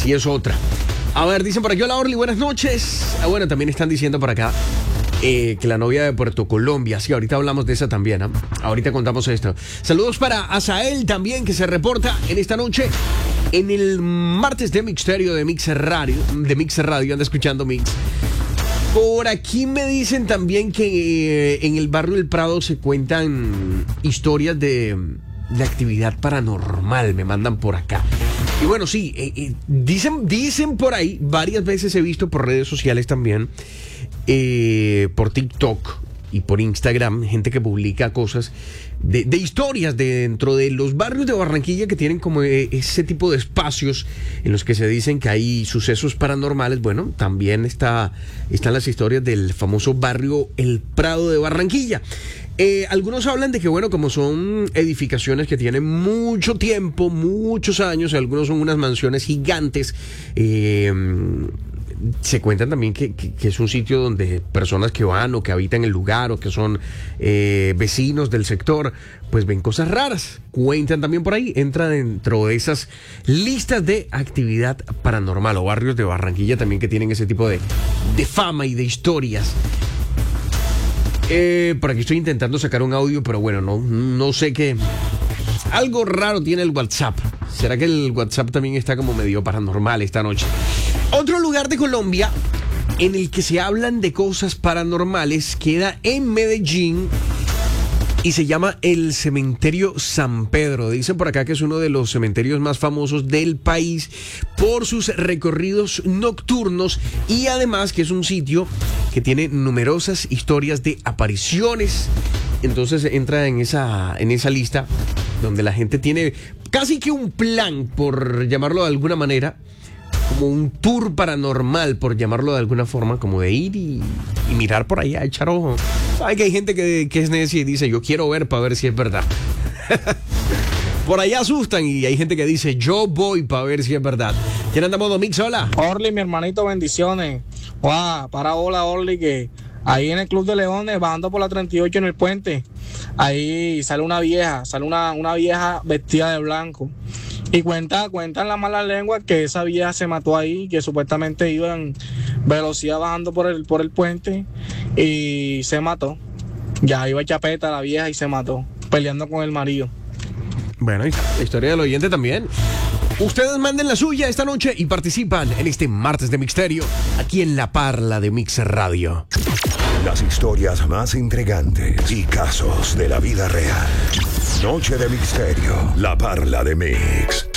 y es otra. A ver, dicen por aquí, hola Orly, buenas noches. Bueno, también están diciendo por acá que la novia de Puerto Colombia. Sí, ahorita hablamos de esa también, ¿eh? Ahorita contamos esto. Saludos para Azael también, que se reporta en esta noche en el martes de Mixterio de Mix Radio. Anda escuchando Mix. Por aquí me dicen también que en el barrio del Prado se cuentan historias de actividad paranormal. Me mandan por acá. Y bueno, sí, dicen por ahí, varias veces he visto por redes sociales también, por TikTok y por Instagram, gente que publica cosas de historias dentro de los barrios de Barranquilla que tienen como ese tipo de espacios en los que se dicen que hay sucesos paranormales. Bueno, también están las historias del famoso barrio El Prado de Barranquilla. Algunos hablan de que, bueno, como son edificaciones que tienen mucho tiempo, muchos años, algunos son unas mansiones gigantes, se cuentan también que es un sitio donde personas que van o que habitan el lugar o que son vecinos del sector, pues ven cosas raras. Cuentan también por ahí, entra dentro de esas listas de actividad paranormal, o barrios de Barranquilla también que tienen ese tipo de fama y de historias. Por aquí estoy intentando sacar un audio, pero bueno, no sé qué. Algo raro tiene el WhatsApp. ¿Será que el WhatsApp también está como medio paranormal esta noche? Otro lugar de Colombia en el que se hablan de cosas paranormales queda en Medellín y se llama el Cementerio San Pedro. Dicen por acá que es uno de los cementerios más famosos del país por sus recorridos nocturnos y además que es un sitio que tiene numerosas historias de apariciones. Entonces entra en esa lista donde la gente tiene casi que un plan, por llamarlo de alguna manera, como un tour paranormal, por llamarlo de alguna forma, como de ir y mirar por allá, echar ojo. Hay que hay gente que es necia y dice, yo quiero ver para ver si es verdad. Por allá asustan y hay gente que dice, yo voy para ver si es verdad. ¿Quién anda modo Mix? Hola. Orly, mi hermanito, bendiciones. Para hola, Orly, que ahí en el Club de Leones, bajando por la 38 en el puente, ahí sale una vieja vestida de blanco. Y cuentan la mala lengua que esa vieja se mató ahí, que supuestamente iba en velocidad bajando por el puente y se mató. Ya iba chapeta la vieja y se mató, peleando con el marido. Bueno, y la historia del oyente también. Ustedes manden la suya esta noche y participan en este martes de Mixterio aquí en La Parla de Mix Radio. Las historias más intrigantes y casos de la vida real. Noche de Mixterio, La Parla de Mix.